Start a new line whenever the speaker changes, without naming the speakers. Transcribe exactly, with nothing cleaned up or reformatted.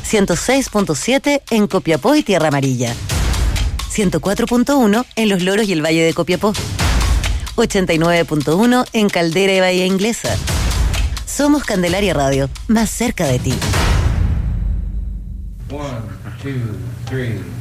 ciento seis punto siete en Copiapó y Tierra Amarilla, ciento cuatro punto uno en Los Loros y el Valle de Copiapó, ochenta y nueve punto uno en Caldera y Bahía Inglesa. Somos Candelaria Radio, más cerca de ti.
One, two, three.